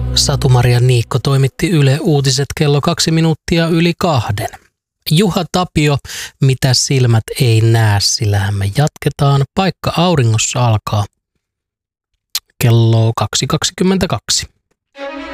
Satu-Maria Niikko toimitti Yle Uutiset kello 2:02. Juha Tapio, mitä silmät ei näe, sillähän me jatketaan. Paikka auringossa alkaa kello 2:22.